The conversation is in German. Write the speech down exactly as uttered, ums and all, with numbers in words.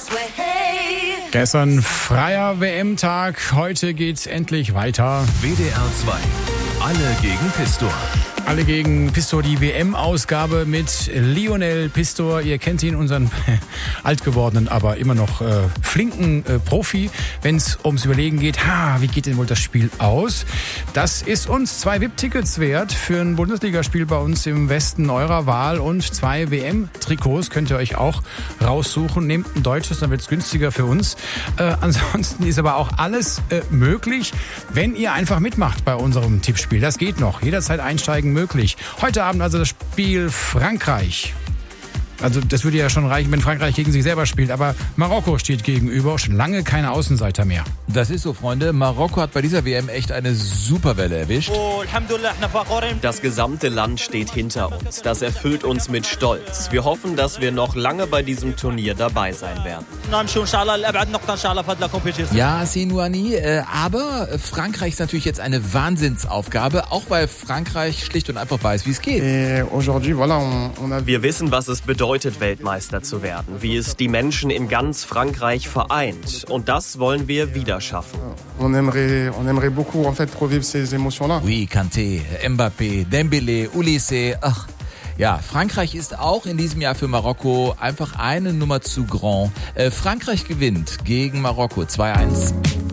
Gestern freier W M-Tag, heute geht's endlich weiter. W D R zwei. Alle gegen Pistor. Alle gegen Pistor, die W M-Ausgabe mit Lionel Pistor. Ihr kennt ihn, unseren alt gewordenen, aber immer noch äh, flinken äh, Profi, wenn es ums Überlegen geht, ha, wie geht denn wohl das Spiel aus? Das ist uns zwei V I P-Tickets wert für ein Bundesligaspiel bei uns im Westen eurer Wahl und zwei W M-Trikots könnt ihr euch auch raussuchen. Nehmt ein deutsches, dann wird's günstiger für uns. Äh, ansonsten ist aber auch alles äh, möglich, wenn ihr einfach mitmacht bei unserem Tippspiel. Das geht noch. Jederzeit einsteigen möglich. Heute Abend also das Spiel Frankreich. Also das würde ja schon reichen, wenn Frankreich gegen sich selber spielt. Aber Marokko steht gegenüber. Schon lange keine Außenseiter mehr. Das ist so, Freunde. Marokko hat bei dieser W M echt eine Superwelle erwischt. Das gesamte Land steht hinter uns. Das erfüllt uns mit Stolz. Wir hoffen, dass wir noch lange bei diesem Turnier dabei sein werden. Ja, Sinouani, äh, aber Frankreich ist natürlich jetzt eine Wahnsinnsaufgabe, auch weil Frankreich schlicht und einfach weiß, wie es geht. Wir wissen, was es bedeutet, Weltmeister zu werden, wie es die Menschen in ganz Frankreich vereint. Und das wollen wir wieder schaffen. Oui, Kanté, Mbappé, Dembélé, Olise, ach. Ja, Frankreich ist auch in diesem Jahr für Marokko einfach eine Nummer zu grand. Äh, Frankreich gewinnt gegen Marokko zwei eins.